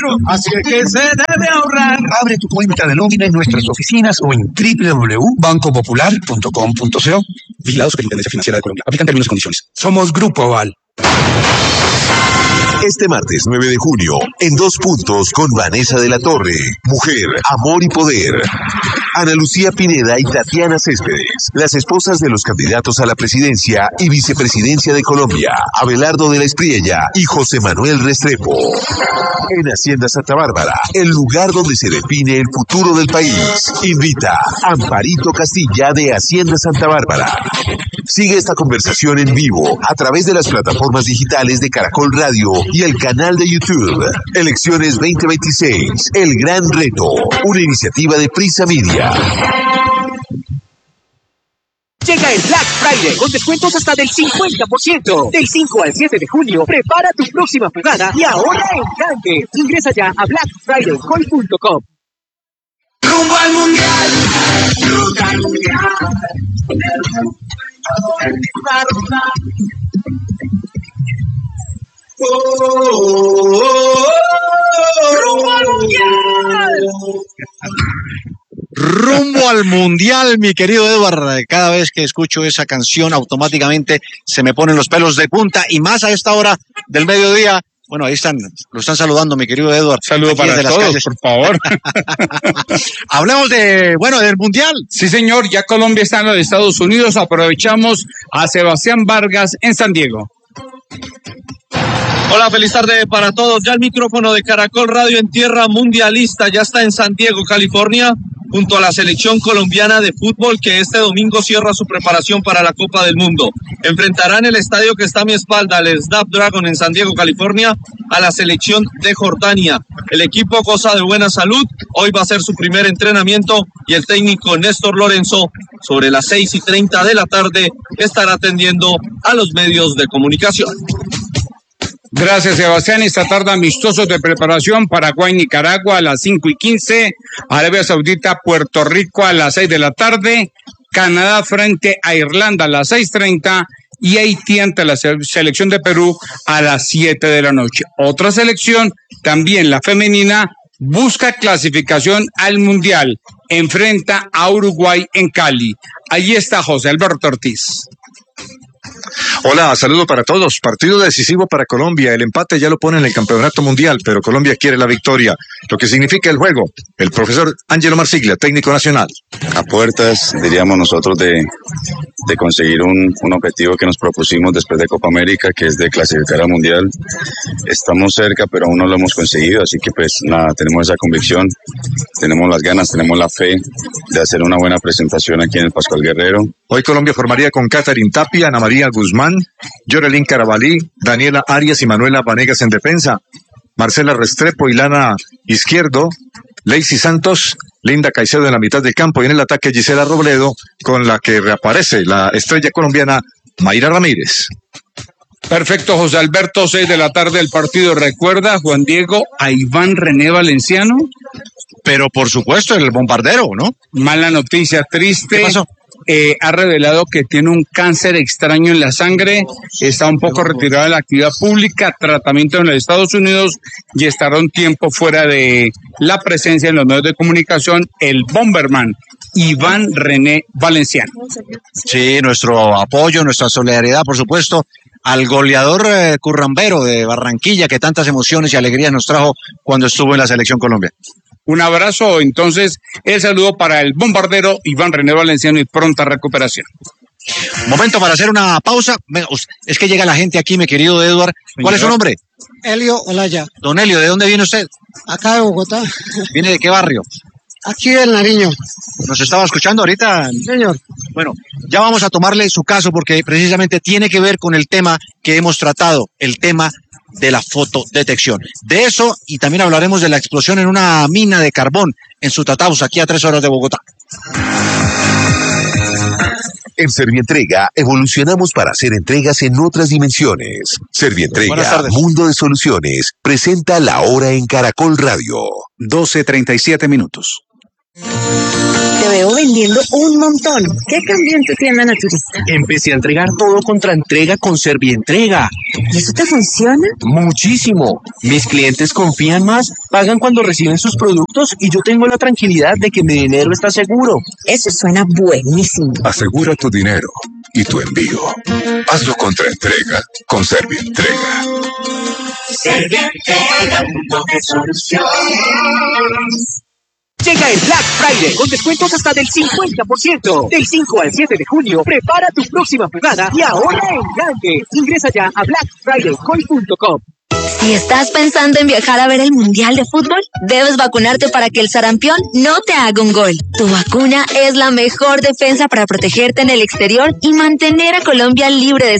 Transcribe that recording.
Así que se debe ahorrar. Abre tu cuenta de nómina en nuestras oficinas o en www.bancopopular.com.co. Vigilado Superintendencia Financiera de Colombia. Aplican términos y condiciones. Somos Grupo Aval. Este martes 9 de junio, en 2 puntos con Vanessa de la Torre, Mujer, Amor y Poder. Ana Lucía Pineda y Tatiana Céspedes, las esposas de los candidatos a la presidencia y vicepresidencia de Colombia, Abelardo de la Espriella y José Manuel Restrepo. En Hacienda Santa Bárbara, el lugar donde se define el futuro del país. Invita Amparito Castilla de Hacienda Santa Bárbara. Sigue esta conversación en vivo a través de las plataformas digitales de Caracol Radio y el canal de YouTube. Elecciones 2026, el gran reto, una iniciativa de Prisa Media. Llega el Black Friday con descuentos hasta del 50%. Del 5 al 7 de junio, prepara tu próxima jugada y ahorra en grande. Ingresa ya a blackfridaycoin.com. Rumbo al mundial. Rumbo al mundial. Rumbo al mundial. Rumbo al mundial, mi querido Edward. Cada vez que escucho esa canción, automáticamente se me ponen los pelos de punta, y más a esta hora del mediodía. Bueno, ahí están, lo están saludando, mi querido Edward. Saludo para todos, por favor. Hablemos del mundial. Sí, señor, ya Colombia está en los Estados Unidos. Aprovechamos a Sebastián Vargas en San Diego. Hola, feliz tarde para todos. Ya el micrófono de Caracol Radio en tierra mundialista ya está en San Diego, California, junto a la selección colombiana de fútbol que este domingo cierra su preparación para la Copa del Mundo. Enfrentarán el estadio que está a mi espalda, el Snapdragon en San Diego, California, a la selección de Jordania. El equipo goza de buena salud. Hoy va a ser su primer entrenamiento y el técnico Néstor Lorenzo, sobre las 6:30 de la tarde, estará atendiendo a los medios de comunicación. Gracias, Sebastián. Esta tarde amistosos de preparación: Paraguay, Nicaragua a las 5:15, Arabia Saudita, Puerto Rico a las 6 de la tarde, Canadá frente a Irlanda a las 6:30 y Haití ante la selección de Perú a las 7 de la noche. Otra selección, también la femenina, busca clasificación al Mundial, enfrenta a Uruguay en Cali. Allí está José Alberto Ortiz. Hola, saludo para todos. Partido decisivo para Colombia. El empate ya lo pone en el campeonato mundial, pero Colombia quiere la victoria. Lo que significa el juego. El profesor Ángelo Marsiglia, técnico nacional. A puertas, diríamos nosotros, de conseguir un objetivo que nos propusimos después de Copa América, que es de clasificar al mundial. Estamos cerca, pero aún no lo hemos conseguido, así que pues nada, tenemos esa convicción, tenemos las ganas, tenemos la fe de hacer una buena presentación aquí en el Pascual Guerrero. Hoy Colombia formaría con Catherine Tapia, Ana María Guzmán, Yorelín Carabalí, Daniela Arias y Manuela Vanegas en defensa, Marcela Restrepo y Lana Izquierdo, Lacey Santos, Linda Caicedo en la mitad del campo, y en el ataque Gisela Robledo, con la que reaparece la estrella colombiana Mayra Ramírez. Perfecto, José Alberto, 6 de la tarde el partido. ¿Recuerda, Juan Diego, a Iván René Valenciano? Pero por supuesto, el bombardero, ¿no? Mala noticia, triste. ¿Qué pasó? Ha revelado que tiene un cáncer extraño en la sangre, está un poco retirado de la actividad pública, tratamiento en los Estados Unidos, y estará un tiempo fuera de la presencia en los medios de comunicación. El Bomberman, Iván René Valenciano. Sí, nuestro apoyo, nuestra solidaridad, por supuesto, al goleador currambero de Barranquilla, que tantas emociones y alegrías nos trajo cuando estuvo en la Selección Colombia. Un abrazo, entonces, el saludo para el bombardero Iván René Valenciano y pronta recuperación. Momento para hacer una pausa. Es que llega la gente aquí, mi querido Edward. ¿Cuál es su nombre? Elio Olaya. Don Elio, ¿de dónde viene usted? Acá de Bogotá. ¿Viene de qué barrio? Aquí del Nariño. ¿Nos estaba escuchando ahorita? Señor. Bueno, ya vamos a tomarle su caso porque precisamente tiene que ver con el tema que hemos tratado, el tema de la fotodetección. De eso, y también hablaremos de la explosión en una mina de carbón en Sutatausa, aquí a 3 horas de Bogotá. En Servientrega evolucionamos para hacer entregas en otras dimensiones. Servientrega, Mundo de Soluciones, presenta La Hora en Caracol Radio. 12:37 minutos. Te veo vendiendo un montón. ¿Qué cambió en tu tienda naturista? Empecé a entregar todo contra entrega con Servientrega. ¿Y eso te funciona? Muchísimo. Mis clientes confían más, pagan cuando reciben sus productos y yo tengo la tranquilidad de que mi dinero está seguro. Eso suena buenísimo. Asegura tu dinero y tu envío. Hazlo contra entrega con Servientrega. Servientrega, mundo de soluciones. Llega el Black Friday con descuentos hasta del 50%. Del 5 al 7 de junio, prepara tu próxima jugada y ahorra en grande. Ingresa ya a blackfridaycoin.com. Si estás pensando en viajar a ver el Mundial de Fútbol, debes vacunarte para que el sarampión no te haga un gol. Tu vacuna es la mejor defensa para protegerte en el exterior y mantener a Colombia libre de